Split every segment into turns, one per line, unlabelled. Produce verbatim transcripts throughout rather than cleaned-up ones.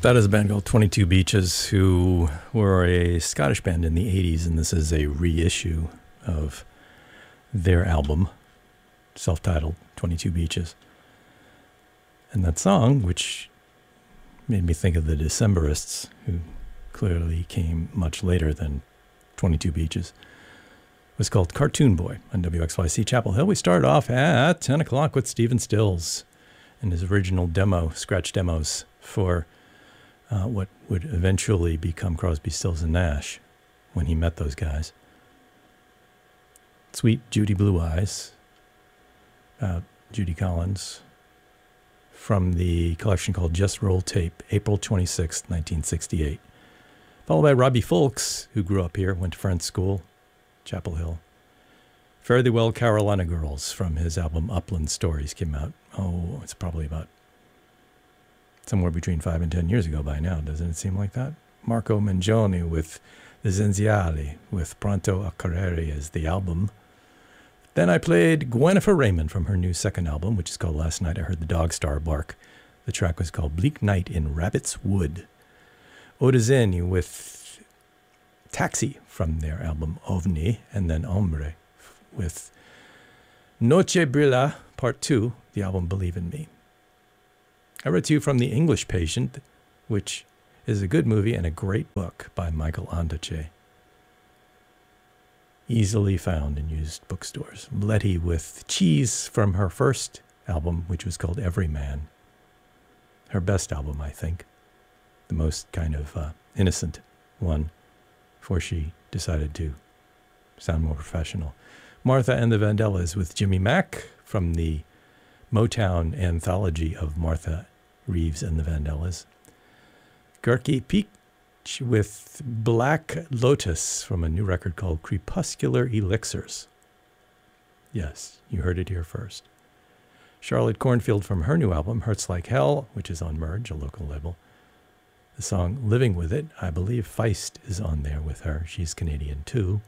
That is a band called twenty-two Beaches, who were a Scottish band in the eighties, and this is a reissue of their album, self-titled twenty-two Beaches. And that song, which made me think of the Decemberists, who clearly came much later than twenty-two Beaches, was called Cartoon Boy on W X Y C Chapel Hill. We started off at ten o'clock with Stephen Stills and his original demo, scratch demos, for uh, what would eventually become Crosby, Stills and Nash when he met those guys. Sweet Judy Blue Eyes, uh, Judy Collins, from the collection called Just Roll Tape, April twenty-sixth, nineteen sixty-eight. Followed by Robbie Fulks, who grew up here, went to Friends School, Chapel Hill. Fare Thee Well Carolina Girls, from his album Upland Stories, came out, oh, it's probably about somewhere between five and ten years ago by now, doesn't it seem like that? Marco Mangione with The Zenziali, with Pronto a Correre as the album. Then I played Gwennifer Raymond from her new second album, which is called Last Night I Heard the Dog Star Bark. The track was called Bleak Night in Rabbit's Wood. Oda Zeni with Taxi from their album Ovni, and then Ombre with Noche Brilla Part two, the album Believe in Me. I read to you from The English Patient, which is a good movie and a great book by Michael Ondaatje. Easily found in used bookstores. Letty with Cheese from her first album, which was called Every Man. Her best album, I think. The most kind of uh, innocent one, before she decided to sound more professional. Martha and the Vandellas with Jimmy Mack from the Motown anthology of Martha Reeves and the Vandellas. Gerke Peach with Black Lotus from a new record called Crepuscular Elixirs. Yes, you heard it here first. Charlotte Cornfield from her new album, Hurts Like Hell, which is on Merge, a local label. The song Living With It, I believe Feist is on there with her. She's Canadian too,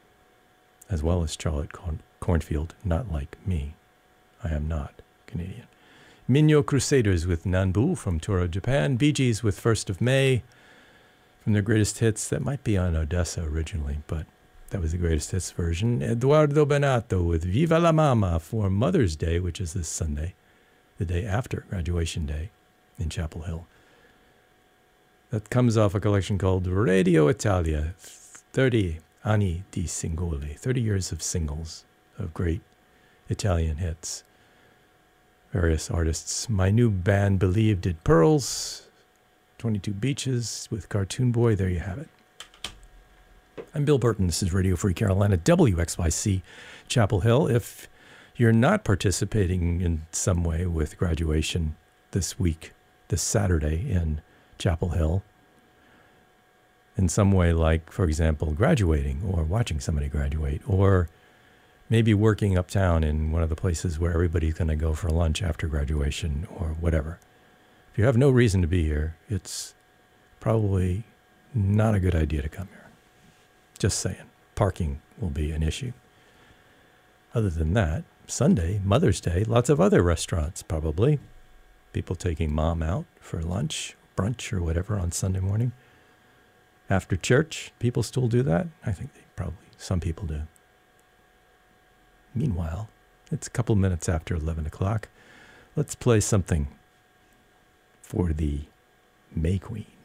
as well as Charlotte Corn- Cornfield, not like me. I am not Canadian. Minyo Crusaders with Nanbu from Toro, Japan. Bee Gees with First of May from their greatest hits. That might be on Odessa originally, but that was the greatest hits version. Eduardo Benato with Viva la Mama for Mother's Day, which is this Sunday, the day after graduation day in Chapel Hill. That comes off a collection called Radio Italia, thirty anni di singoli, thirty years of singles of great Italian hits. Various artists. My new band, Believe, did Pearls, twenty-two Beaches with Cartoon Boy. There you have it. I'm Bill Burton. This is Radio Free Carolina, W X Y C Chapel Hill. If you're not participating in some way with graduation this week, this Saturday in Chapel Hill, in some way like, for example, graduating or watching somebody graduate, or maybe working uptown in one of the places where everybody's going to go for lunch after graduation or whatever. If you have no reason to be here, it's probably not a good idea to come here. Just saying. Parking will be an issue. Other than that, Sunday, Mother's Day, lots of other restaurants probably. People taking mom out for lunch, brunch, or whatever on Sunday morning. After church, people still do that? I think they probably, some people do. Meanwhile, it's a couple minutes after eleven o'clock. Let's play something for the May Queen.